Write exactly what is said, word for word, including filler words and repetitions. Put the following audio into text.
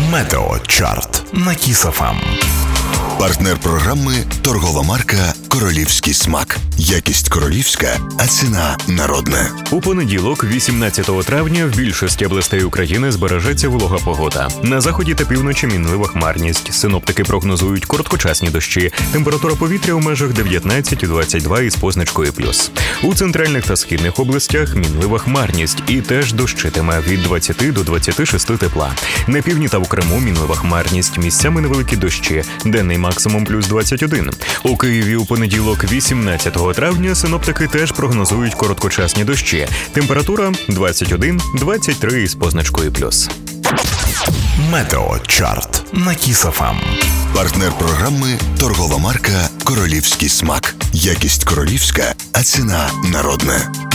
Метеочарт на Кіс еф ем. Партнер програми – торгова марка «Королівський смак». Якість королівська, а ціна народна. У понеділок, вісімнадцятого травня, в більшості областей України збережеться волога погода. На заході та півночі мінлива хмарність. Синоптики прогнозують короткочасні дощі. Температура повітря у межах дев'ятнадцять - двадцять два із позначкою плюс. У центральних та східних областях мінлива хмарність і теж дощитиме від двадцяти до двадцяти шести тепла. На півдні та в Криму мінлива хмарність, місцями невеликі дощі. Денний максимум плюс двадцять один. У Києві у понеділок, вісімнадцятого травня, синоптики теж прогнозують короткочасні дощі. Температура двадцять один - двадцять три із позначкою плюс. Метеочарт на Кіс еф ем. Партнер програми – торгова марка «Королівський смак». Якість королівська, а ціна народна.